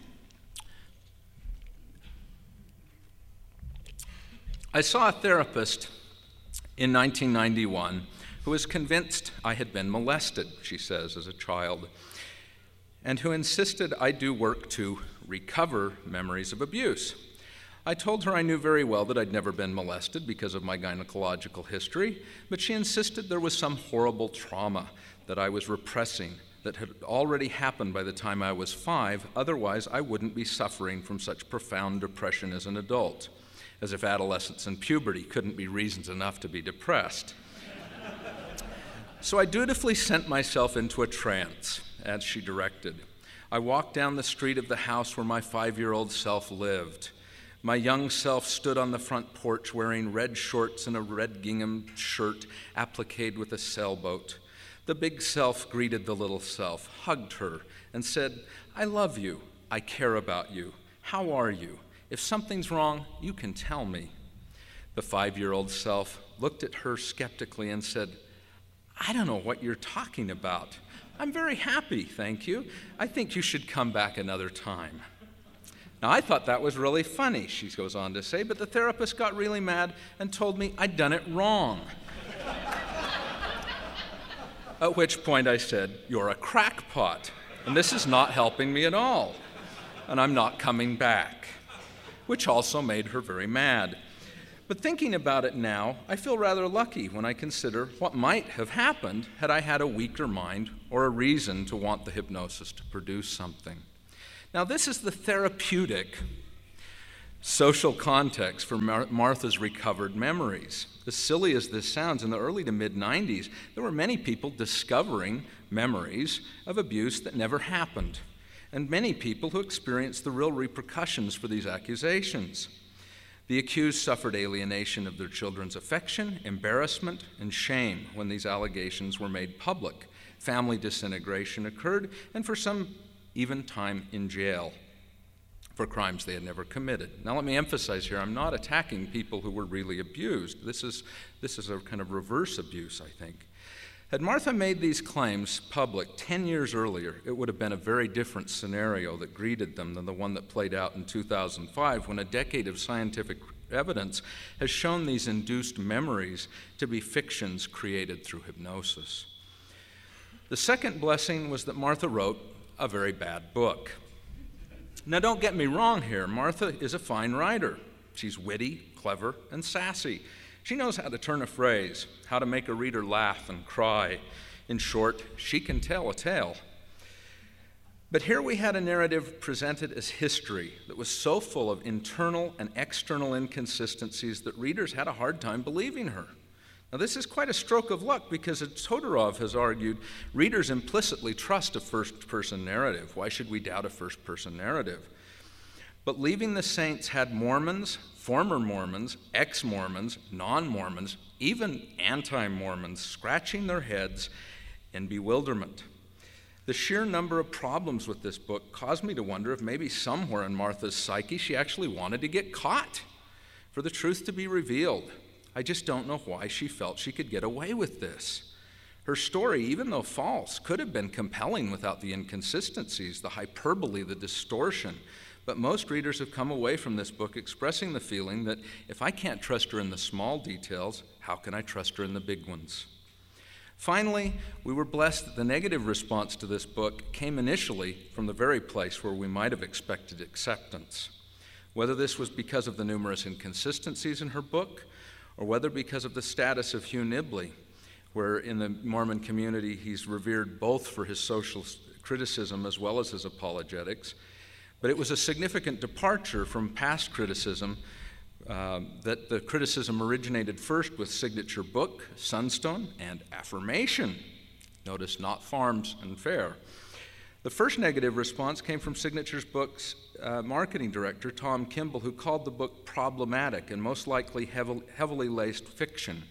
I saw a therapist in 1991 who was convinced I had been molested, she says, as a child, and who insisted I do work to recover memories of abuse. I told her I knew very well that I'd never been molested because of my gynecological history, but she insisted there was some horrible trauma that I was repressing that had already happened by the time I was 5, otherwise I wouldn't be suffering from such profound depression as an adult, as if adolescence and puberty couldn't be reasons enough to be depressed. So I dutifully sent myself into a trance, as she directed. I walked down the street of the house where my 5-year-old self lived. My young self stood on the front porch wearing red shorts and a red gingham shirt appliqued with a sailboat. The big self greeted the little self, hugged her, and said, "I love you. I care about you. How are you? If something's wrong, you can tell me." The 5-year-old self looked at her skeptically and said, "I don't know what you're talking about. I'm very happy, thank you. I think you should come back another time." Now, I thought that was really funny, she goes on to say, but the therapist got really mad and told me I'd done it wrong. At which point I said, "You're a crackpot, and this is not helping me at all, and I'm not coming back," which also made her very mad. But thinking about it now, I feel rather lucky when I consider what might have happened had I had a weaker mind or a reason to want the hypnosis to produce something. Now, this is the therapeutic social context for Martha's recovered memories. As silly as this sounds, in the early to mid-90s, there were many people discovering memories of abuse that never happened, and many people who experienced the real repercussions for these accusations. The accused suffered alienation of their children's affection, embarrassment, and shame when these allegations were made public. Family disintegration occurred, and for some, even time in jail for crimes they had never committed. Now let me emphasize here, I'm not attacking people who were really abused. This is a kind of reverse abuse, I think. Had Martha made these claims public 10 years earlier, it would have been a very different scenario that greeted them than the one that played out in 2005, when a decade of scientific evidence has shown these induced memories to be fictions created through hypnosis. The second blessing was that Martha wrote a very bad book. Now, don't get me wrong here. Martha is a fine writer. She's witty, clever, and sassy. She knows how to turn a phrase, how to make a reader laugh and cry. In short, she can tell a tale. But here we had a narrative presented as history that was so full of internal and external inconsistencies that readers had a hard time believing her. Now, this is quite a stroke of luck because, as Todorov has argued, readers implicitly trust a first-person narrative. Why should we doubt a first-person narrative? But Leaving the Saints had Mormons, former Mormons, ex-Mormons, non-Mormons, even anti-Mormons scratching their heads in bewilderment. The sheer number of problems with this book caused me to wonder if maybe somewhere in Martha's psyche she actually wanted to get caught, for the truth to be revealed. I just don't know why she felt she could get away with this. Her story, even though false, could have been compelling without the inconsistencies, the hyperbole, the distortion. But most readers have come away from this book expressing the feeling that if I can't trust her in the small details, how can I trust her in the big ones? Finally, we were blessed that the negative response to this book came initially from the very place where we might have expected acceptance. Whether this was because of the numerous inconsistencies in her book, or whether because of the status of Hugh Nibley, where in the Mormon community he's revered both for his social criticism as well as his apologetics. But it was a significant departure from past criticism that the criticism originated first with Signature Book, Sunstone, and Affirmation. Notice not Farms and Fare. The first negative response came from Signature's Book's marketing director, Tom Kimball, who called the book problematic and most likely heavily laced fiction.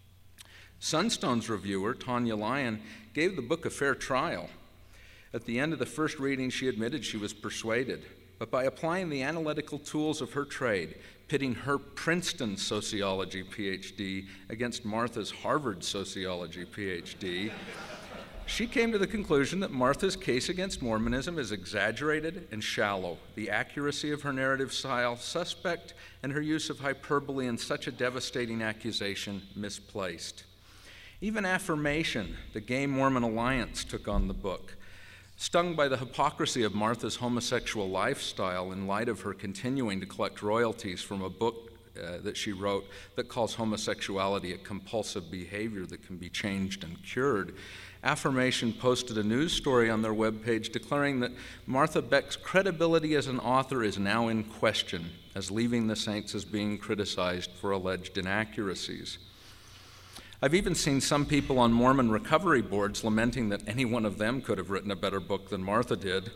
Sunstone's reviewer, Tanya Lyon, gave the book a fair trial. At the end of the first reading, she admitted she was persuaded, but by applying the analytical tools of her trade, pitting her Princeton sociology PhD against Martha's Harvard sociology PhD, she came to the conclusion that Martha's case against Mormonism is exaggerated and shallow, the accuracy of her narrative style suspect, and her use of hyperbole in such a devastating accusation misplaced. Even Affirmation, the Gay Mormon Alliance, took on the book. Stung by the hypocrisy of Martha's homosexual lifestyle in light of her continuing to collect royalties from a book that she wrote that calls homosexuality a compulsive behavior that can be changed and cured, Affirmation posted a news story on their webpage declaring that Martha Beck's credibility as an author is now in question, as Leaving the Saints is being criticized for alleged inaccuracies. I've even seen some people on Mormon recovery boards lamenting that any one of them could have written a better book than Martha did.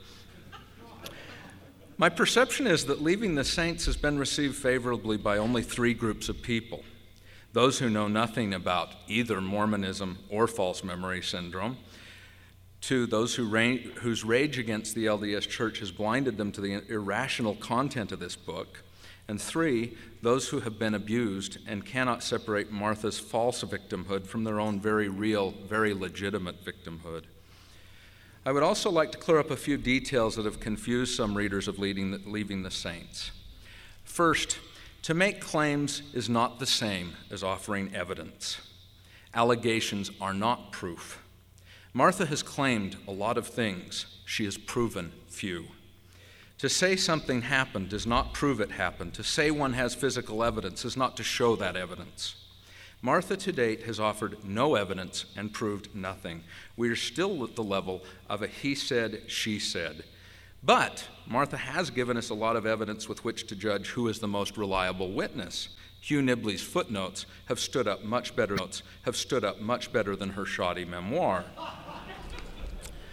My perception is that Leaving the Saints has been received favorably by only three groups of people: those who know nothing about either Mormonism or false memory syndrome; two, those whose rage against the LDS Church has blinded them to the irrational content of this book; and three, those who have been abused and cannot separate Martha's false victimhood from their own very real, very legitimate victimhood. I would also like to clear up a few details that have confused some readers of Leaving the Saints. First, to make claims is not the same as offering evidence. Allegations are not proof. Martha has claimed a lot of things. She has proven few. To say something happened does not prove it happened. To say one has physical evidence is not to show that evidence. Martha to date has offered no evidence and proved nothing. We are still at the level of a he said, she said. But Martha has given us a lot of evidence with which to judge who is the most reliable witness. Hugh Nibley's footnotes have stood up much better than her shoddy memoir.